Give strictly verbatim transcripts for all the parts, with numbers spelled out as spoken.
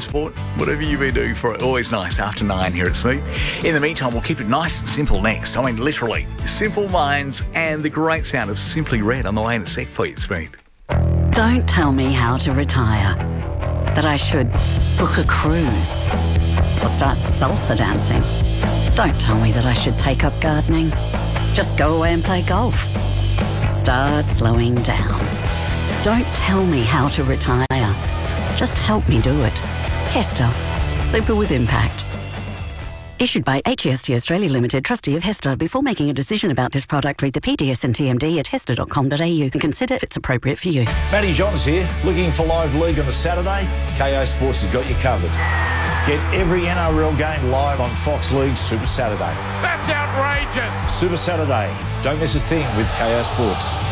sport, whatever you've been doing for it. Always nice after nine here at Smooth. In the meantime, we'll keep it nice and simple next. I mean, literally, Simple Minds and the great sound of Simply Red on the way in a sec for you, Smooth. Don't tell me how to retire. That I should book a cruise or start salsa dancing. Don't tell me that I should take up gardening. Just go away and play golf. Start slowing down. Don't tell me how to retire. Just help me do it. Hester. Super with impact. Issued by H E S T Australia Limited, trustee of Hester. Before making a decision about this product, read the P D S and T M D at hester dot com dot a u and consider if it's appropriate for you. Matty Johns here. Looking for live league on a Saturday? K O Sports has got you covered. Get every N R L game live on Fox League Super Saturday. That's outrageous. Super Saturday. Don't miss a thing with K O Sports.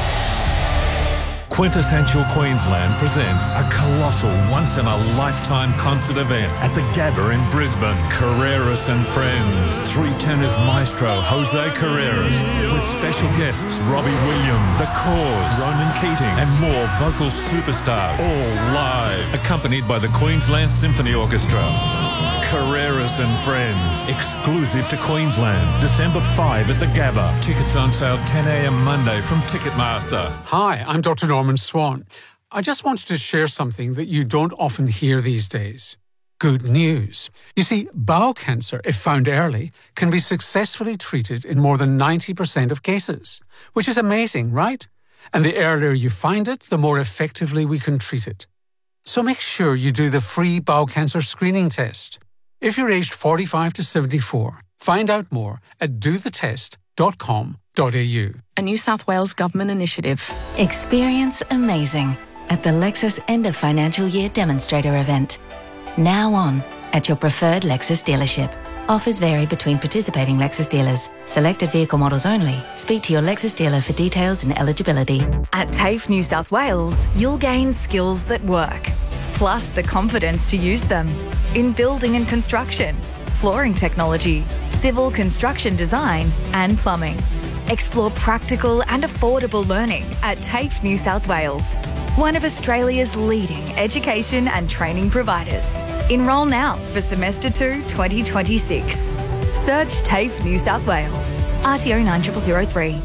Quintessential Queensland presents a colossal once-in-a-lifetime concert event at the Gabba in Brisbane. Carreras and Friends. Three tenors maestro Jose Carreras with special guests Robbie Williams, The Cause, Ronan Keating and more vocal superstars, all live, accompanied by the Queensland Symphony Orchestra. Carreras and Friends, exclusive to Queensland, December fifth at the Gabba. Tickets on sale ten a m Monday from Ticketmaster. Hi, I'm Doctor Norman Swan. I just wanted to share something that you don't often hear these days. Good news. You see, bowel cancer, if found early, can be successfully treated in more than ninety percent of cases, which is amazing, right? And the earlier you find it, the more effectively we can treat it. So make sure you do the free bowel cancer screening test. If you're aged forty-five to seventy-four, find out more at do the test dot com dot a u. A New South Wales government initiative. Experience amazing at the Lexus End of Financial Year Demonstrator event. Now on at your preferred Lexus dealership. Offers vary between participating Lexus dealers. Selected vehicle models only. Speak to your Lexus dealer for details and eligibility. At TAFE New South Wales, you'll gain skills that work, plus the confidence to use them in building and construction, flooring technology, civil construction design and plumbing. Explore practical and affordable learning at TAFE New South Wales, one of Australia's leading education and training providers. Enrol now for Semester two twenty twenty-six. Search TAFE New South Wales. R T O nine zero zero zero three.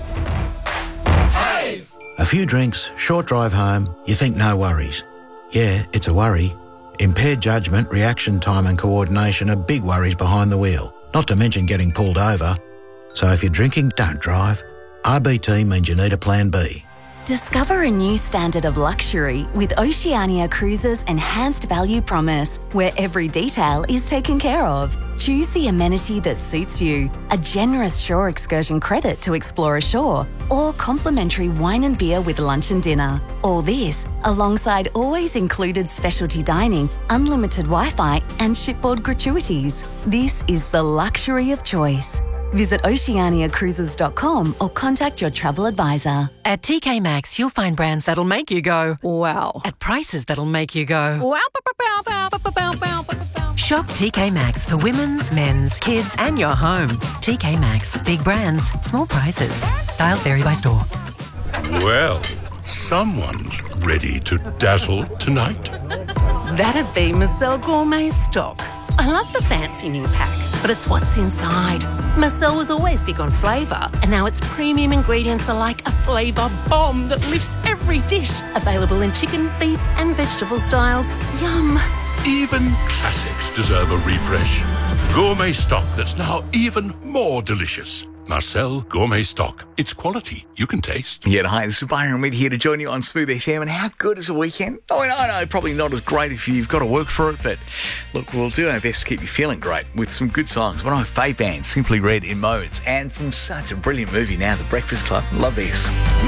TAFE! A few drinks, short drive home, you think no worries. Yeah, it's a worry. Impaired judgment, reaction time and coordination are big worries behind the wheel, not to mention getting pulled over. So if you're drinking, don't drive. R B T means you need a plan B. Discover a new standard of luxury with Oceania Cruises' enhanced value promise, where every detail is taken care of. Choose the amenity that suits you, a generous shore excursion credit to explore ashore, or complimentary wine and beer with lunch and dinner. All this alongside always included specialty dining, unlimited Wi-Fi and shipboard gratuities. This is the luxury of choice. Visit oceania cruises dot com or contact your travel advisor. At T K Maxx, you'll find brands that'll make you go, wow, at prices that'll make you go, wow. Shop T K Maxx for women's, men's, kids and your home. T K Maxx, big brands, small prices. Styles vary by store. Well, someone's ready to dazzle tonight. That'd be Marcel Gourmet Stock. I love the fancy new pack, but it's what's inside. Marcel was always big on flavour, and now its premium ingredients are like a flavour bomb that lifts every dish. Available in chicken, beef and vegetable styles. Yum. Even classics deserve a refresh. Gourmet stock that's now even more delicious. Marcel Gourmet Stock. It's quality you can taste. Yeah, hi, this is Byron Reed here to join you on Smooth F M. And how good is a weekend? Oh, I know, probably not as great if you've got to work for it, but look, we'll do our best to keep you feeling great with some good songs. One of my fave bands, Simply Red in Modes, and from such a brilliant movie now, The Breakfast Club. Love this.